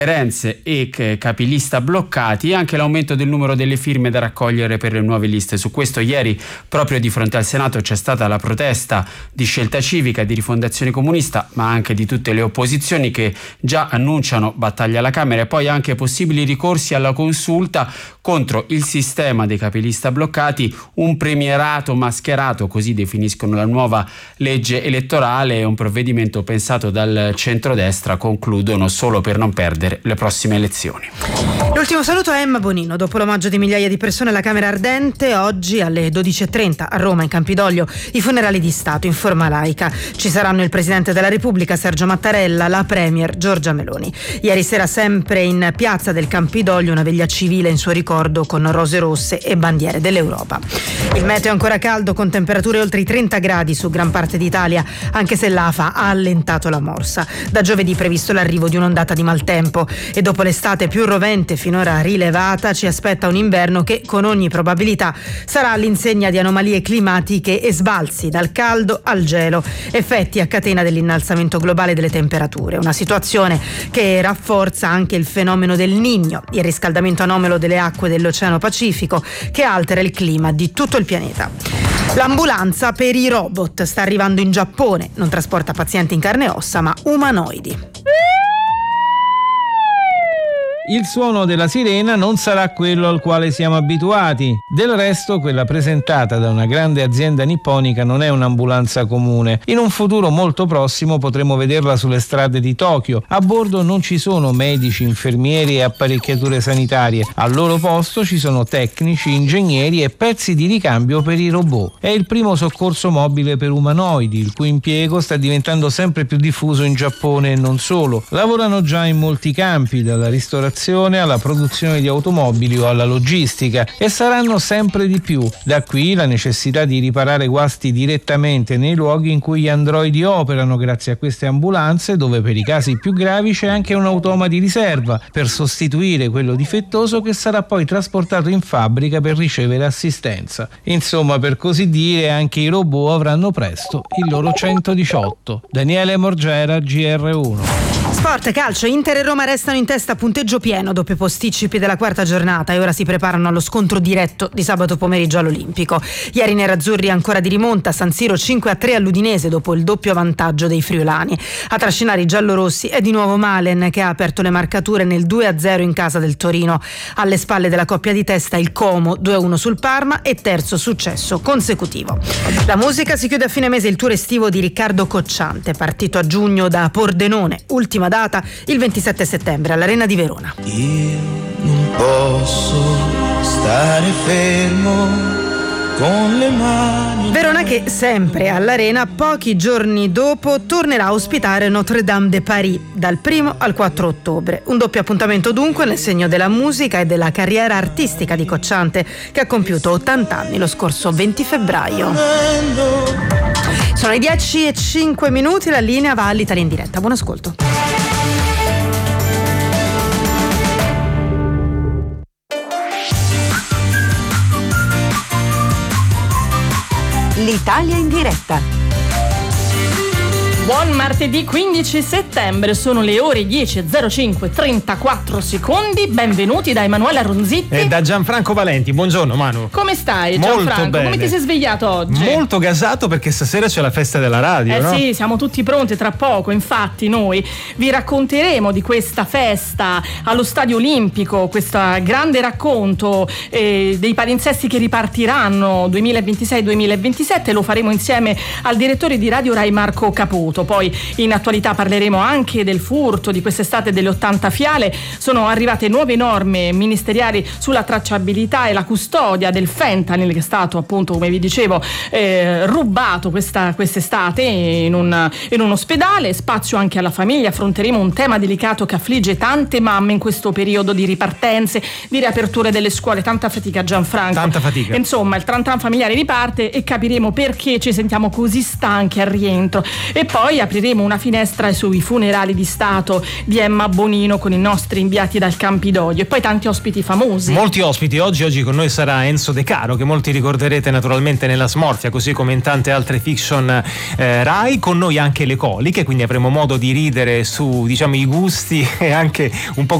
Renze e capilista bloccati e anche l'aumento del numero delle firme da raccogliere per le nuove liste. Su questo ieri proprio di fronte al Senato c'è stata la protesta di Scelta Civica, di Rifondazione Comunista, ma anche di tutte le opposizioni che già annunciano battaglia alla Camera e poi anche possibili ricorsi alla consulta contro il sistema dei capilista bloccati, un premierato mascherato, così definiscono la nuova legge elettorale, e un provvedimento pensato dal centrodestra, concludono, solo per non perdere le prossime elezioni. L'ultimo saluto a Emma Bonino. Dopo l'omaggio di migliaia di persone alla Camera Ardente, oggi alle 12.30 a Roma, in Campidoglio, i funerali di Stato in forma laica. Ci saranno il Presidente della Repubblica Sergio Mattarella, la Premier Giorgia Meloni. Ieri sera, sempre in piazza del Campidoglio, una veglia civile in suo ricordo con rose rosse e bandiere dell'Europa. Il meteo è ancora caldo, con temperature oltre i 30 gradi su gran parte d'Italia, anche se l'AFA ha allentato la morsa. Da giovedì previsto l'arrivo di un'ondata di maltempo e dopo l'estate più rovente finora rilevata ci aspetta un inverno che con ogni probabilità sarà all'insegna di anomalie climatiche e sbalzi dal caldo al gelo, effetti a catena dell'innalzamento globale delle temperature, una situazione che rafforza anche il fenomeno del Niño, il riscaldamento anomalo delle acque dell'Oceano Pacifico che altera il clima di tutto il pianeta. L'ambulanza per i robot sta arrivando in Giappone, non trasporta pazienti in carne e ossa ma umanoidi. Il suono della sirena non sarà quello al quale siamo abituati. Del resto, quella presentata da una grande azienda nipponica non è un'ambulanza comune. In un futuro molto prossimo potremo vederla sulle strade di Tokyo. A bordo non ci sono medici, infermieri e apparecchiature sanitarie. Al loro posto ci sono tecnici, ingegneri e pezzi di ricambio per i robot. È il primo soccorso mobile per umanoidi, il cui impiego sta diventando sempre più diffuso in Giappone e non solo. Lavorano già in molti campi, dalla ristorazione alla produzione di automobili o alla logistica, e saranno sempre di più. Da qui la necessità di riparare guasti direttamente nei luoghi in cui gli androidi operano, grazie a queste ambulanze, dove per i casi più gravi c'è anche un automa di riserva per sostituire quello difettoso che sarà poi trasportato in fabbrica per ricevere assistenza. Insomma, per così dire, anche i robot avranno presto il loro 118. Daniele Morgera, GR1. Sport, calcio, Inter e Roma restano in testa a punteggio pieno dopo i posticipi della quarta giornata e ora si preparano allo scontro diretto di sabato pomeriggio all'Olimpico. Ieri i nerazzurri ancora di rimonta, San Siro 5-3 all'Udinese dopo il doppio vantaggio dei friulani. A trascinare i giallorossi è di nuovo Malen, che ha aperto le marcature nel 2-0 in casa del Torino. Alle spalle della coppia di testa il Como 2-1 sul Parma e terzo successo consecutivo. La musica: si chiude a fine mese il tour estivo di Riccardo Cocciante, partito a giugno da Pordenone, ultima data il 27 settembre all'Arena di Verona. Io non posso stare fermo con le mani. Verona che sempre all'Arena pochi giorni dopo tornerà a ospitare Notre Dame de Paris dal 1 al 4 ottobre. Un doppio appuntamento dunque nel segno della musica e della carriera artistica di Cocciante, che ha compiuto 80 anni lo scorso 20 febbraio. Sono i 10:05, la linea va all'Italia in diretta. Buon ascolto. L'Italia in diretta. Buon martedì 15 settembre, sono le ore 10:05, 34 secondi. Benvenuti da Emanuela Ronzitti e da Gianfranco Valenti. Buongiorno Manu. Come stai, Gianfranco? Molto bene. Come ti sei svegliato oggi? Molto gasato, perché stasera c'è la festa della radio, no? Sì, siamo tutti pronti tra poco. Infatti noi vi racconteremo di questa festa allo Stadio Olimpico, questo grande racconto dei palinsesti che ripartiranno 2026-2027. Lo faremo insieme al direttore di Radio Rai Marco Caputo. Poi in attualità parleremo anche del furto di quest'estate delle 80 fiale. Sono arrivate nuove norme ministeriali sulla tracciabilità e la custodia del fentanyl, che è stato appunto, come vi dicevo, rubato quest'estate in un ospedale. Spazio anche alla famiglia, affronteremo un tema delicato che affligge tante mamme in questo periodo di ripartenze, di riaperture delle scuole. Tanta fatica, Gianfranco. Tanta fatica. Insomma, il tran tran familiare riparte e capiremo perché ci sentiamo così stanchi al rientro. E poi poi apriremo una finestra sui funerali di Stato di Emma Bonino con i nostri inviati dal Campidoglio e poi tanti ospiti famosi. Molti ospiti. Oggi con noi sarà Enzo De Caro, che molti ricorderete naturalmente nella Smorfia, così come in tante altre fiction Rai. Con noi anche le Coliche, quindi avremo modo di ridere su, diciamo, i gusti e anche un po'